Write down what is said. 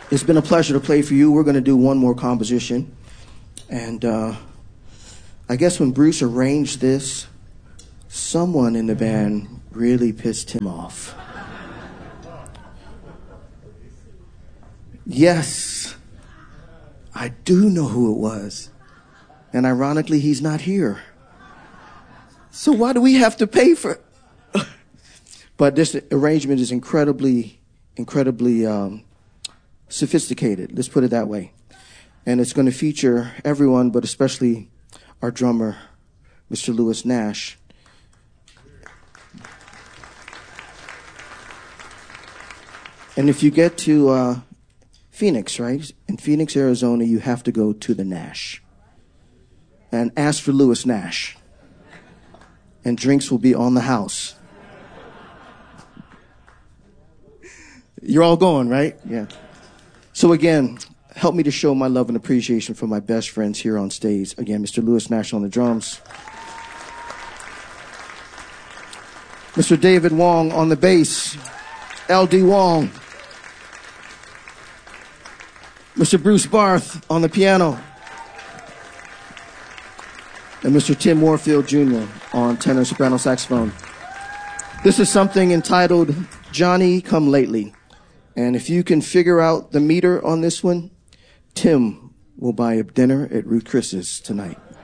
It's been a pleasure to play for you. We're going to do one more composition. And I guess when Bruce arranged this, someone in the band really pissed him off. Yes, I do know who it was. And ironically, he's not here. So why do we have to pay for it? But this arrangement is incredibly sophisticated. Let's put it that way. And it's going to feature everyone, but especially our drummer, Mr. Lewis Nash. And if you get to Phoenix, right? In Phoenix, Arizona, you have to go to the Nash and ask for Lewis Nash. And drinks will be on the house. You're all going, right? Yeah. So again, help me to show my love and appreciation for my best friends here on stage. Again, Mr. Lewis Nash on the drums. Mr. David Wong on the bass. L.D. Wong. Mr. Bruce Barth on the piano. And Mr. Tim Warfield Jr. on tenor soprano saxophone. This is something entitled Johnny Come Lately. And if you can figure out the meter on this one, Tim will buy a dinner at Ruth Chris's tonight.